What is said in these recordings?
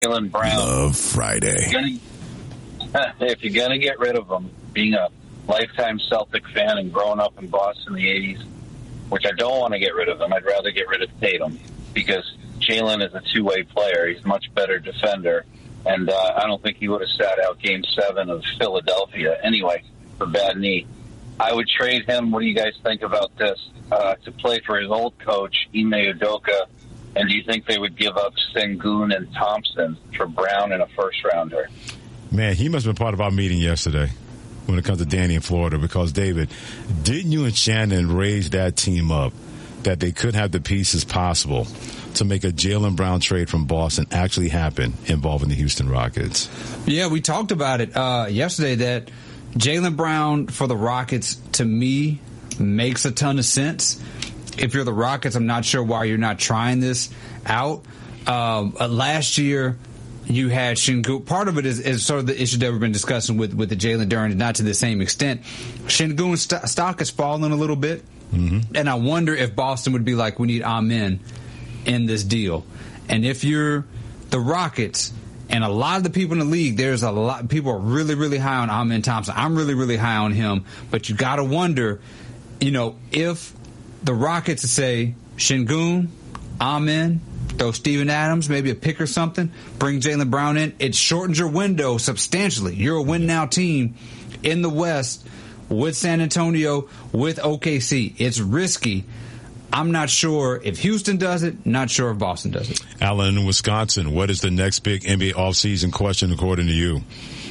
Jaylen Brown. Love Friday. If you're going to get rid of him, being a lifetime Celtic fan and growing up in Boston in the 80s, which I don't want to get rid of him, I'd rather get rid of Tatum because Jaylen is a two-way player. He's a much better defender, and I don't think he would have sat out Game 7 of Philadelphia anyway for bad knee. I would trade him, what do you guys think about this, to play for his old coach, Ime Udoka, and do you think they would give up Sengun and Thompson for Brown and a first-rounder? Man, he must have been part of our meeting yesterday when it comes to Danny in Florida because, David, didn't you and Shannon raise that team up that they could have the pieces possible to make a Jaylen Brown trade from Boston actually happen involving the Houston Rockets? Yeah, we talked about it yesterday that Jaylen Brown for the Rockets, to me, makes a ton of sense. If you're the Rockets, I'm not sure why you're not trying this out. Last year, you had Sengun. Part of it is sort of the issue that we've been discussing with the Jalen Duren, not to the same extent. Sengun's stock has fallen a little bit, and I wonder if Boston would be like, we need Amen in this deal. And if you're the Rockets, and a lot of the people in the league, there's a lot people are really, really high on Amen Thompson. I'm really, really high on him, but you got to wonder, if the Rockets say Sengun, Amen, throw Steven Adams, maybe a pick or something, bring Jaylen Brown in, it shortens your window substantially. You're a win-now team in the West with San Antonio, with OKC. It's risky. I'm not sure if Houston does it, not sure if Boston does it. Alan in Wisconsin, what is the next big NBA offseason question according to you?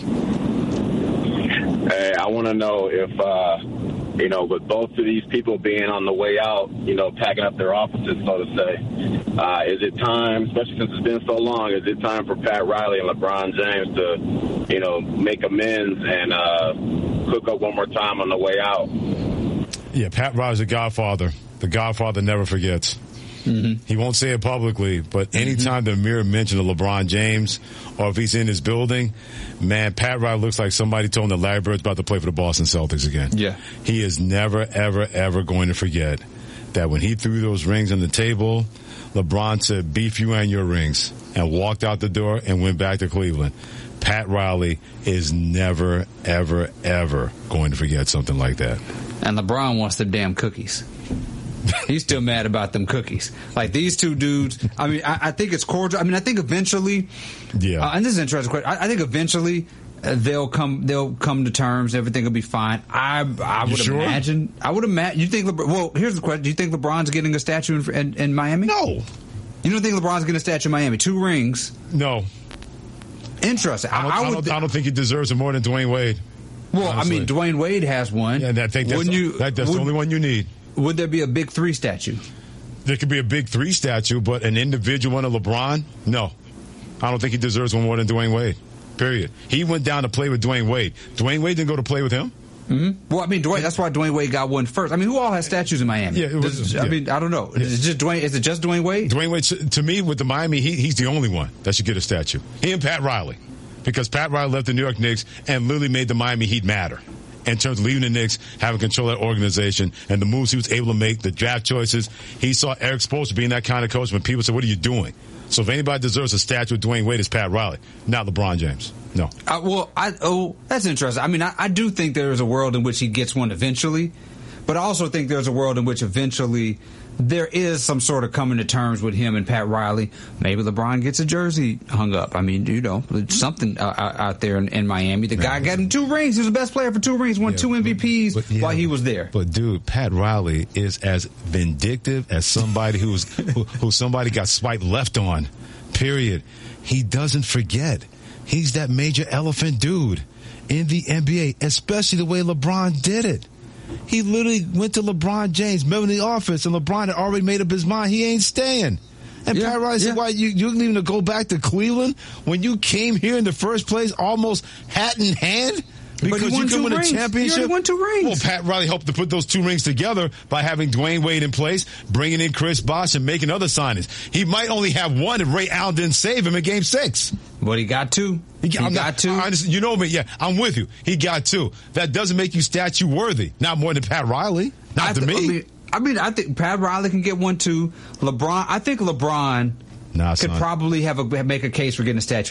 Hey, I want to know if, with both of these people being on the way out, packing up their offices, so to say, is it time, especially since it's been so long, is it time for Pat Riley and LeBron James to, make amends and cook up one more time on the way out? Yeah, Pat Riley's the Godfather. The Godfather never forgets. He won't say it publicly, but anytime the mere mention of LeBron James or if he's in his building, man, Pat Riley looks like somebody told him that Larry Bird's about to play for the Boston Celtics again. Yeah. He is never, ever, ever going to forget that when he threw those rings on the table, LeBron said, beef you and your rings, and walked out the door and went back to Cleveland. Pat Riley is never, ever, ever going to forget something like that. And LeBron wants the damn cookies. He's still mad about them cookies. Like these two dudes, I mean, I think it's cordial. I mean, I think eventually, and this is an interesting question. I think eventually they'll come to terms. Everything will be fine. I would imagine. I would imagine. You think? Well, here's the question: do you think LeBron's getting a statue in Miami? No. You don't think LeBron's getting a statue in Miami? 2 rings. No. Interesting. I don't think he deserves it more than Dwayne Wade. Well, honestly. I mean, Dwayne Wade has one. Yeah, I think that's the only one you need. Would there be a big 3 statue? There could be a big 3 statue, but an individual one of LeBron? No. I don't think he deserves one more than Dwayne Wade. Period. He went down to play with Dwayne Wade. Dwayne Wade didn't go to play with him? Mm-hmm. Well, I mean, that's why Dwayne Wade got one first. I mean, who all has statues in Miami? I mean, I don't know. Is it just Dwayne Wade? Dwayne Wade, to me, with the Miami Heat, he's the only one that should get a statue. He and Pat Riley. Because Pat Riley left the New York Knicks and literally made the Miami Heat matter. In terms of leaving the Knicks, having control of that organization, and the moves he was able to make, the draft choices. He saw Eric Spoelstra being that kind of coach when people said, what are you doing? So if anybody deserves a statue of Dwayne Wade, it's Pat Riley, not LeBron James. No. That's interesting. I mean, I do think there is a world in which he gets one eventually, but I also think there's a world in which eventually there is some sort of coming to terms with him and Pat Riley. Maybe LeBron gets a jersey hung up. I mean, something out there in Miami. The guy got him 2 rings. He was the best player for 2 rings, won 2 MVPs while he was there. But, dude, Pat Riley is as vindictive as somebody who somebody got swiped left on, period. He doesn't forget. He's that major elephant dude in the NBA, especially the way LeBron did it. He literally went to LeBron James, met him in the office, and LeBron had already made up his mind he ain't staying. And Pat Riley said, why, you're leaving to go back to Cleveland when you came here in the first place almost hat in hand? Because you can win a championship. He won 2 rings. Well, Pat Riley helped to put those 2 rings together by having Dwayne Wade in place, bringing in Chris Bosh, and making other signings. He might only have 1 if Ray Allen didn't save him in Game 6. But he got 2. He got 2. You know me, yeah. I'm with you. He got 2. That doesn't make you statue worthy. Not more than Pat Riley. Not to me. I mean, I think Pat Riley can get 1 too. I think LeBron Nah, could son. probably make a case for getting a statue